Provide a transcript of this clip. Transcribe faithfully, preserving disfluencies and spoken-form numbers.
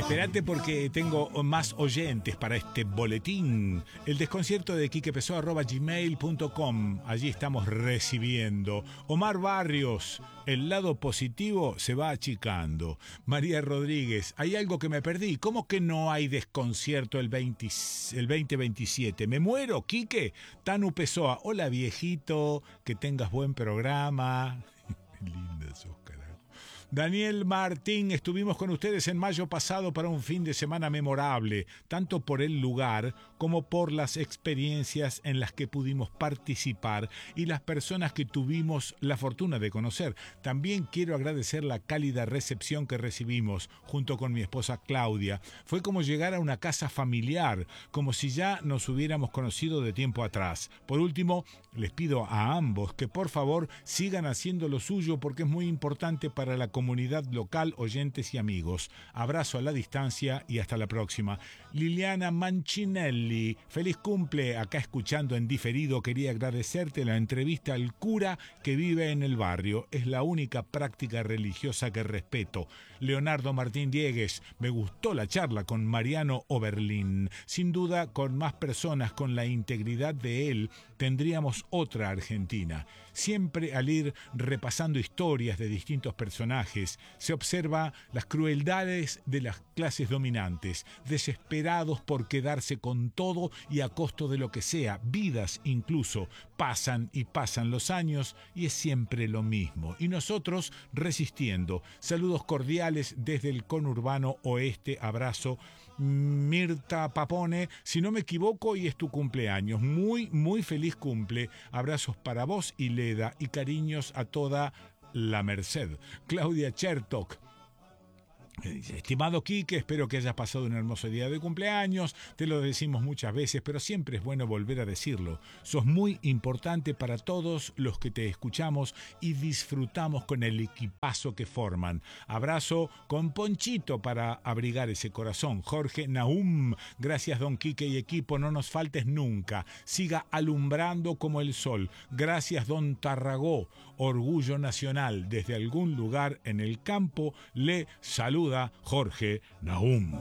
Espérate porque tengo más oyentes para este boletín. El desconcierto de Quique Pessoa arroba gmail punto com. Allí estamos recibiendo. Omar Barrios, el lado positivo se va achicando. María Rodríguez, hay algo que me perdí. ¿Cómo que no hay desconcierto el, veinte, el veinte veintisiete? Me muero, Quique. Tanu Pessoa, hola viejito, que tengas buen programa. Linda sos, carajo. Daniel Martín, estuvimos con ustedes en mayo pasado para un fin de semana memorable, tanto por el lugar como por las experiencias en las que pudimos participar y las personas que tuvimos la fortuna de conocer. También quiero agradecer la cálida recepción que recibimos junto con mi esposa Claudia. Fue como llegar a una casa familiar, como si ya nos hubiéramos conocido de tiempo atrás. Por último, les pido a ambos que por favor sigan haciendo lo suyo porque es muy importante para la comunidad comunidad local, oyentes y amigos. Abrazo a la distancia y hasta la próxima. Liliana Mancinelli, feliz cumple, acá escuchando en diferido. Quería agradecerte la entrevista al cura que vive en el barrio. Es la única práctica religiosa que respeto. Leonardo Martín Diegues, me gustó la charla con Mariano Oberlin. Sin duda, con más personas con la integridad de él, tendríamos otra Argentina. Siempre al ir repasando historias de distintos personajes, se observa las crueldades de las clases dominantes, desesperados por quedarse con todo y a costo de lo que sea, vidas incluso. Pasan y pasan los años y es siempre lo mismo. Y nosotros resistiendo. Saludos cordiales desde el conurbano oeste. Abrazo. Mirta Papone, si no me equivoco, hoy es tu cumpleaños. Muy, muy feliz cumple. Abrazos para vos y Leda y cariños a toda la Merced. Claudia Chertok. Estimado Quique, espero que hayas pasado un hermoso día de cumpleaños. Te lo decimos muchas veces, pero siempre es bueno volver a decirlo. Sos muy importante para todos los que te escuchamos y disfrutamos con el equipazo que forman. Abrazo con ponchito para abrigar ese corazón. Jorge Nahum, gracias don Quique y equipo, no nos faltes nunca. Siga alumbrando como el sol. Gracias don Tarragó, orgullo nacional. Desde algún lugar en el campo le saluda Jorge Nahum.